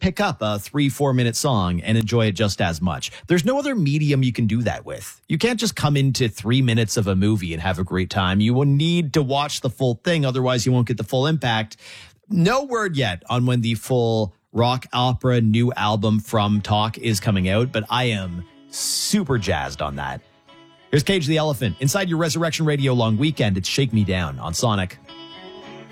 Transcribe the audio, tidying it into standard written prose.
pick up a 3-4 minute song and enjoy it just as much. There's no other medium you can do that with. You can't just come into 3 minutes of a movie and have a great time. You will need to watch the full thing. Otherwise, you won't get the full impact. No word yet on when the full rock opera new album from Talk is coming out, but I am super jazzed on that. Here's Cage the Elephant inside your Resurrection Radio long weekend. It's Shake Me Down on Sonic.